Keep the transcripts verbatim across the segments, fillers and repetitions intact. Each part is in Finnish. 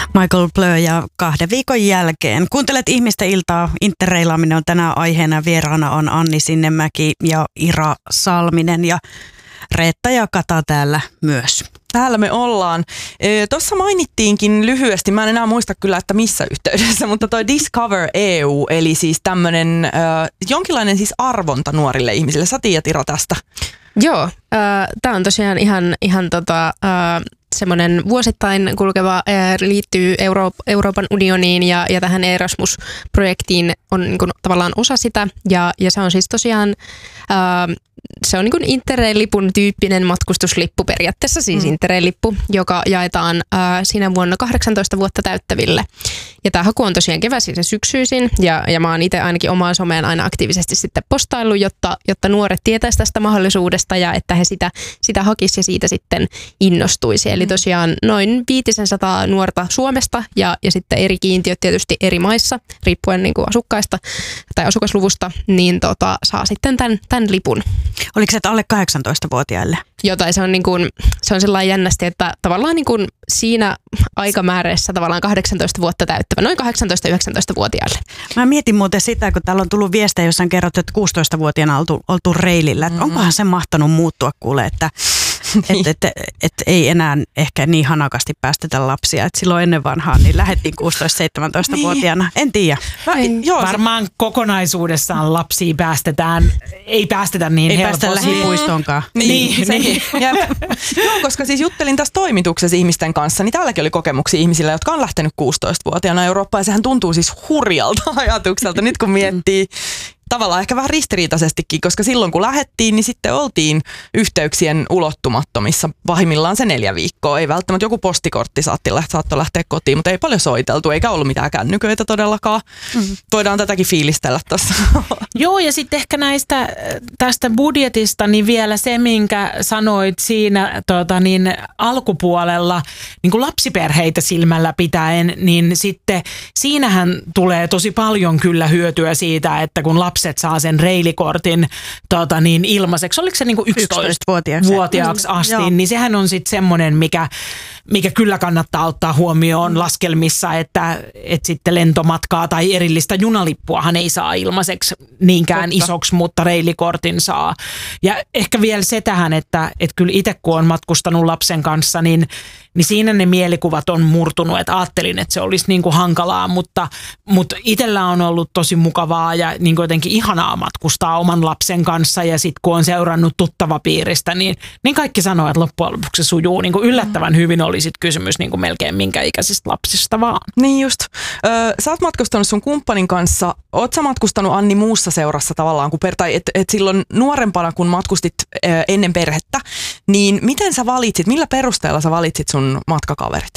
Michael Blö ja kahden viikon jälkeen. Kuuntelet Ihmisten iltaa. Interreilaaminen on tänään aiheena. Vieraana on Anni Sinnemäki ja Ira Salminen ja Reetta ja Kata täällä myös. Täällä me ollaan. E, Tuossa mainittiinkin lyhyesti, mä en enää muista kyllä, että missä yhteydessä, mutta toi Discover E U, eli siis tämmöinen äh, jonkinlainen siis arvonta nuorille ihmisille. Sä tiedät, Ira, tästä. Joo, äh, tämä on tosiaan ihan, ihan tota, äh, semmoinen vuosittain kulkeva, äh, liittyy Euro- Euroopan unioniin ja, ja tähän Erasmus-projektiin on niin kuin, tavallaan osa sitä. Ja, ja se on siis tosiaan, äh, se on niin kuin Interrail-lipun tyyppinen matkustuslippu periaatteessa, siis mm. Interrail-lippu, joka jaetaan äh, siinä vuonna kahdeksantoista vuotta täyttäville. Ja tämä haku on tosiaan keväisin ja syksyisin, ja, ja mä oon itse ainakin omaan someen aina aktiivisesti sitten postaillut, jotta, jotta nuoret tietäisi tästä mahdollisuudesta ja että he sitä, sitä hakisi ja siitä sitten innostuisi. Mm. Eli tosiaan noin viisisataa nuorta Suomesta ja, ja sitten eri kiintiöt tietysti eri maissa, riippuen niin kuin asukkaista tai asukasluvusta, niin tota, saa sitten tämän, tämän lipun. Oliko se alle kahdeksantoistavuotiaille? Jotain se on, niin kuin, se on sellainen jännästi, että tavallaan niin kuin siinä aikamäärässä tavallaan kahdeksantoista vuotta täyttävä, noin kahdeksantoista-yhdeksäntoista-vuotiaille. Mä mietin muuten sitä, kun täällä on tullut viestejä, jossa on kerrottu, että kuusitoistavuotiaana on oltu, oltu reilillä. Mm-hmm. Onkohan se mahtanut muuttua kuule, että et, et, et, et ei enää ehkä niin hanakasti päästetä lapsia. Et silloin ennen vanhaa niin lähdettiin kuusitoista-seitsemäntoista-vuotiaana. Niin. En tiedä. Joo, varmaan kokonaisuudessaan lapsia päästetään, ei päästetä niin ei helposti. Ei päästä lähipuistoonkaan. Niin, niin, niin. Joo, koska siis juttelin tässä toimituksessa ihmisten kanssa, niin täälläkin oli kokemuksia ihmisillä, jotka on lähtenyt kuusitoistavuotiaana Eurooppaan. Ja sehän tuntuu siis hurjalta ajatukselta, nyt kun miettii. Tavallaan ehkä vähän ristiriitaisestikin, koska silloin kun lähdettiin, niin sitten oltiin yhteyksien ulottumattomissa pahimmillaan se neljä viikkoa. Ei välttämättä joku postikortti saatti, saattoi lähteä kotiin, mutta ei paljon soiteltu, eikä ollut mitään kännyköitä todellakaan. Mm-hmm. Voidaan tätäkin fiilistellä tässä. Joo, ja sitten ehkä näistä tästä budjetista, niin vielä se, minkä sanoit siinä tota, niin, alkupuolella, niin kuin lapsiperheitä silmällä pitäen, niin sitten siinähän tulee tosi paljon kyllä hyötyä siitä, että kun lapsi lapset saa sen reilikortin tota niin, ilmaiseksi. Oliko se niin kuin yksitoistavuotiaaksi asti, mm, niin sehän on sitten semmoinen, mikä, mikä kyllä kannattaa ottaa huomioon mm. laskelmissa, että, että sitten lentomatkaa tai erillistä junalippuahan ei saa ilmaiseksi niinkään Totta. isoksi, mutta reilikortin saa. Ja ehkä vielä se tähän, että, että kyllä itse kun on matkustanut lapsen kanssa, niin, niin siinä ne mielikuvat on murtunut, että ajattelin, että se olisi niin kuin hankalaa, mutta, mutta itsellä on ollut tosi mukavaa ja niin kuin jotenkin ihanaa matkustaa oman lapsen kanssa ja sitten kun on seurannut tuttavapiiristä, niin, niin kaikki sanoo, että loppujen lopuksi se sujuu niin kuin yllättävän hyvin, oli sitten kysymys niin kuin melkein minkä ikäisistä lapsista vaan. Niin just. Ö, sä oot matkustanut sun kumppanin kanssa. Oot sä matkustanut, Anni, muussa seurassa tavallaan, kun per, tai et, et silloin nuorempana, kun matkustit ö, ennen perhettä, niin miten sä valitsit, millä perusteella sä valitsit sun matkakaverit?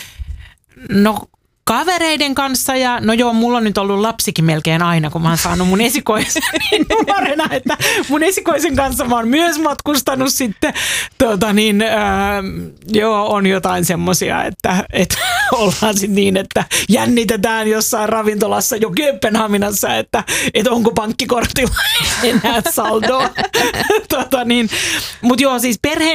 No kavereiden kanssa ja no joo, mulla on nyt ollut lapsikin melkein aina, kun mä oon saanut mun esikoisen niin nuorena, että mun esikoisen kanssa mä oon myös matkustanut sitten, tota niin, ää, joo, on jotain semmosia, että, että ollaan sitten niin, että jännitetään jossain ravintolassa jo Kööpenhaminassa, että, että onko pankkikortilla enää saldoa. tota niin, mut joo, siis perheen